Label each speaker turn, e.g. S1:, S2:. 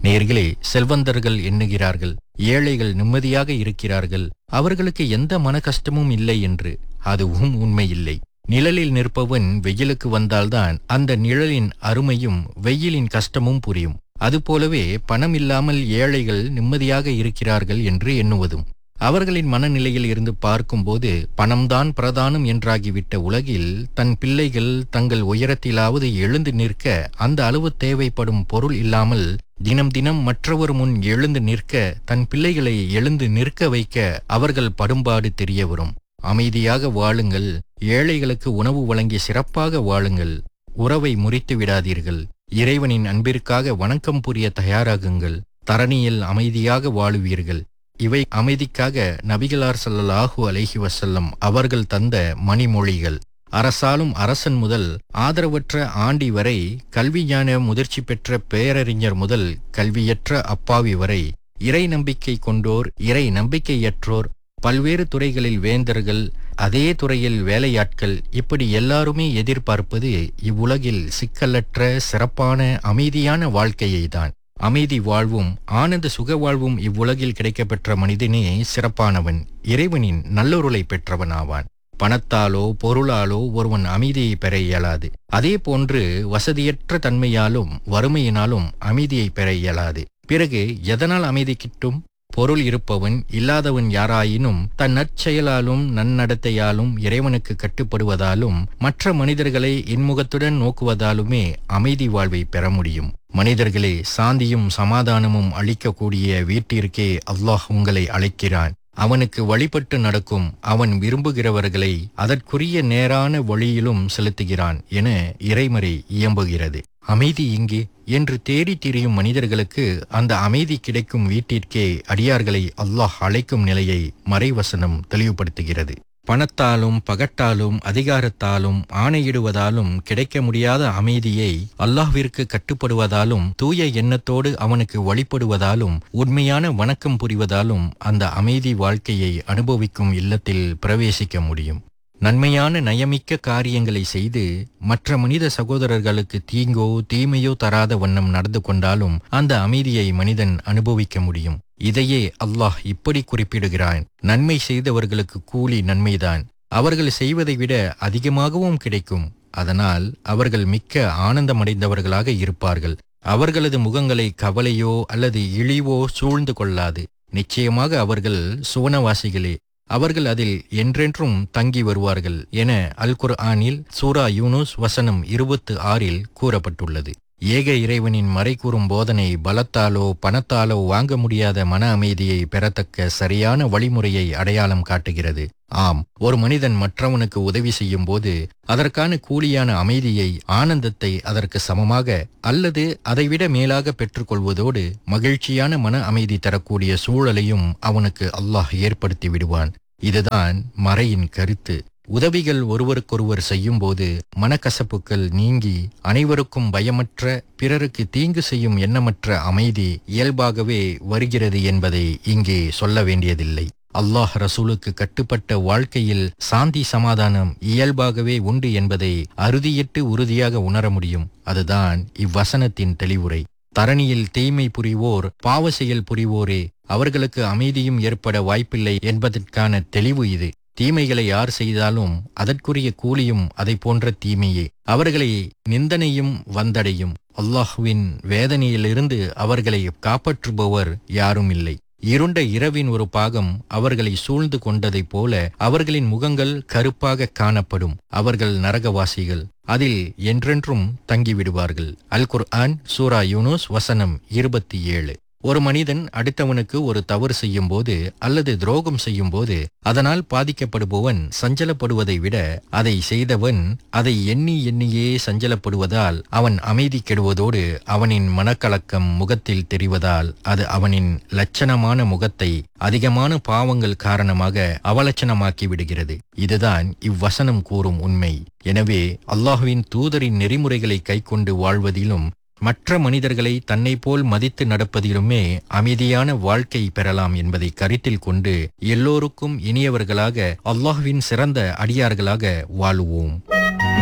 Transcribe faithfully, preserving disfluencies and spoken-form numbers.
S1: நேர்களே, செல்வந்தர்கள் எண்ணுகிறார்கள் ஏழைகள் நிம்மதியாக இருக்கிறார்கள், அவர்களுக்கு எந்த மன கஷ்டமும் இல்லை என்று. அதுவும் உண்மையில்லை. நிழலில் நிற்பவன் வெயிலுக்கு வந்தால்தான் அந்த நிழலின் அருமையும் வெயிலின் கஷ்டமும் புரியும். அதுபோலவே பணம் இல்லாமல் ஏழைகள் நிம்மதியாக இருக்கிறார்கள் என்று எண்ணுவதும். அவர்களின் மனநிலையில் இருந்து பார்க்கும்போது பணம்தான் பிரதானம் என்றாகிவிட்ட உலகில் தன் பிள்ளைகள் தங்கள் உயரத்திலாவது எழுந்து நிற்க அந்த அளவு தேவைப்படும் பொருள் இல்லாமல் தினம் தினம் மற்றவர் முன் எழுந்து நிற்க, தன் பிள்ளைகளை எழுந்து நிற்க வைக்க அவர்கள் படும்பாடு தெரிய வரும். அமைதியாக வாழுங்கள், ஏழைகளுக்கு உணவு வழங்கி சிறப்பாக வாழுங்கள், உறவை முறித்து விடாதீர்கள், இறைவனின் அன்பிற்காக வணக்கம் புரிய தயாராகுங்கள், தரணியில் அமைதியாக வாழுவீர்கள். இவை அமைதிக்காக நபிகளார் ஸல்லல்லாஹு அலைஹி வஸல்லம் அவர்கள் தந்த மணிமொழிகள். அரசாலும் அரசன் முதல் ஆதரவற்ற ஆண்டி வரை, கல்விஞான முதிர்ச்சி பெற்ற பேரறிஞர் முதல் கல்வியற்ற அப்பாவி வரை, இறை நம்பிக்கை கொண்டோர் இறை நம்பிக்கையற்றோர், பல்வேறு துறைகளில் வேந்தர்கள், அதே துறையில் வேலையாட்கள், இப்படி எல்லாருமே எதிர்பார்ப்பது இவ்வுலகில் சிக்கலற்ற சிறப்பான அமைதியான வாழ்க்கையை தான். அமைதி வாழ்வும் ஆனந்த சுக வாழ்வும் இவ்வுலகில் கிடைக்கப்பெற்ற மனிதனே சிறப்பானவன், இறைவனின் நல்லொருளை பெற்றவன் ஆவான். பணத்தாலோ பொருளாலோ ஒருவன் அமைதியை பெற இயலாது. அதே போன்று வசதியற்ற தன்மையாலும் வறுமையினாலும் அமைதியை பெற இயலாது. பிறகு எதனால் அமைதி கிட்டும்? பொருள் இருப்பவன் இல்லாதவன் யாராயினும் தன் நற்செயலாலும் நன்னடத்தையாலும் இறைவனுக்கு கட்டுப்படுவதாலும் மற்ற மனிதர்களை இன்முகத்துடன் நோக்குவதாலுமே அமைதி வாழ்வை பெற முடியும். மனிதர்களே, சாந்தியும் சமாதானமும் அளிக்கக்கூடிய வீட்டிற்கே அல்லாஹ் உங்களை அழைக்கிறான். அவனுக்கு வழிபட்டு நடக்கும் அவன் விரும்புகிறவர்களை அதற்குரிய நேரான வழியிலும் செலுத்துகிறான் என இறைமறை இயம்புகிறது. அமைதி இங்கே என்று தேடி திரியும் மனிதர்களுக்கு அந்த அமைதி கிடைக்கும் வீட்டிற்கே அடியார்களை அல்லாஹ் அழைக்கும் நிலையை மறைவசனம் தெளிவுபடுத்துகிறது. பணத்தாலும் பகட்டாலும் அதிகாரத்தாலும் ஆணையிடுவதாலும் கிடைக்க முடியாத அமைதியை அல்லாஹ்விற்கு கட்டுப்படுவதாலும் தூய எண்ணத்தோடு அவனுக்கு வழிபடுவதாலும் உண்மையான வணக்கம் புரிவதாலும் அந்த அமைதி வாழ்க்கையை அனுபவிக்கும் இல்லத்தில் பிரவேசிக்க முடியும். நன்மையான நயமிக்க காரியங்களை செய்து மற்ற மனித சகோதரர்களுக்கு தீங்கோ தீமையோ தராத வண்ணம் நடந்து கொண்டாலும் அந்த அமைதியை மனிதன் அனுபவிக்க முடியும். இதையே அல்லாஹ் இப்படி குறிப்பிடுகிறான்: நன்மை செய்தவர்களுக்கு கூலி நன்மைதான், அவர்கள் செய்வதை விட அதிகமாகவும் கிடைக்கும். அதனால் அவர்கள் மிக்க ஆனந்தமடைந்தவர்களாக இருப்பார்கள். அவர்களது முகங்களை கவலையோ அல்லது இழிவோ சூழ்ந்து கொள்ளாது. நிச்சயமாக அவர்கள் சுவனவாசிகளே, அவர்கள் அதில் என்றென்றும் தங்கி வருவார்கள் என அல் குர்ஆனில் சூரா யூனுஸ் வசனம் இருபத்து ஆறில் கூறப்பட்டுள்ளது. ஏக இறைவனின் மறைகூறும் போதனை பலத்தாலோ பணத்தாலோ வாங்க முடியாத மன அமைதியை பெறத்தக்க சரியான வழிமுறையை அடையாளம் காட்டுகிறது. ஆம், ஒரு மனிதன் மற்றவனுக்கு உதவி செய்யும் போது அதற்கான கூலியான அமைதியை, ஆனந்தத்தை அதற்கு சமமாக அல்லது அதைவிட மேலாக பெற்றுக்கொள்வதோடு மகிழ்ச்சியான மன அமைதி தரக்கூடிய சூழலையும் அவனுக்கு அல்லாஹ் ஏற்படுத்தி விடுவான். இதுதான் மறையின் கருத்து. உதவிகள் ஒருவருக்கொருவர் செய்யும்போது மனக்கசப்புகள் நீங்கி அனைவருக்கும் பயமற்ற, பிறருக்கு தீங்கு செய்யும் எண்ணமற்ற அமைதி இயல்பாகவே வருகிறது என்பதை இங்கே சொல்ல வேண்டியதில்லை. அல்லாஹ் ரசூலுக்கு கட்டுப்பட்ட வாழ்க்கையில் சாந்தி சமாதானம் இயல்பாகவே உண்டு என்பதை அறுதியிட்டு உறுதியாக உணர முடியும். அதுதான் இவ்வசனத்தின் தெளிவுரை. தரணியில் தீமை புரிவோர், பாவ செயல் புரிவோரே, அவர்களுக்கு அமைதியும் ஏற்பட வாய்ப்பில்லை என்பதற்கான தெளிவு இது. தீமைகளை யார் செய்தாலும் அதற்குரிய கூலியும் அதை போன்ற தீமையே. அவர்களை நிந்தனையும் வந்தடையும். அல்லாஹ்வின் வேதனையிலிருந்து அவர்களை காப்பாற்றுபவர் யாரும் இல்லை. இருண்ட இரவின் ஒரு பாகம் அவர்களை சூழ்ந்து கொண்டதைப் போல அவர்களின் முகங்கள் கருப்பாக காணப்படும். அவர்கள் நரகவாசிகள், அதில் என்றென்றும் தங்கிவிடுவார்கள். அல் குர்ஆன் சூரா யூனுஸ் வசனம் இருபத்தி ஏழு. ஒரு மனிதன் அடுத்தவனுக்கு ஒரு தவறு செய்யும் போது அல்லது துரோகம் செய்யும் போது அதனால் பாதிக்கப்படுபவன் சஞ்சலப்படுவதை விட அதை செய்தவன் அதை எண்ணி எண்ணியே சஞ்சலப்படுவதால் அவன் அமைதி கெடுவதோடு அவனின் மனக்கலக்கம் முகத்தில் தெரிவதால் அது அவனின் லட்சணமான முகத்தை அதிகமான பாவங்கள் காரணமாக அவலட்சணமாக்கி விடுகிறது. இதுதான் இவ்வசனம் கூறும் உண்மை. எனவே அல்லாஹ்வின் தூதரின் நெறிமுறைகளை கைக்கொண்டு வாழ்வதிலும் மற்ற மனிதர்களை தன்னை போல் மதித்து நடப்பதிலுமே அமைதியான வாழ்க்கை பெறலாம் என்பதை கருத்தில் கொண்டு எல்லோருக்கும் இனியவர்களாக அல்லாஹ்வின் சிறந்த அடியார்களாக வாழுவோம்.